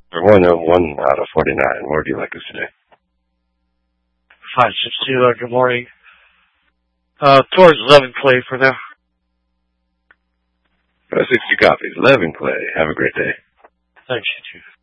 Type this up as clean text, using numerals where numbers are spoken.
For 101 out of 49, where do you like us today? 560, good morning. Towards 11 Clay for now. 60 copies. 11 Clay. Have a great day. Thanks, you too.